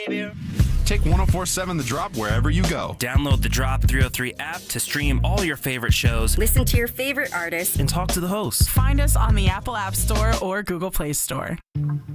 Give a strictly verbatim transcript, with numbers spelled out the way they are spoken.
baby. Take one oh four point seven The Drop wherever you go. Download the Drop three oh three app to stream all your favorite shows. Listen to your favorite artists. And talk to the hosts. Find us on the Apple App Store or Google Play Store.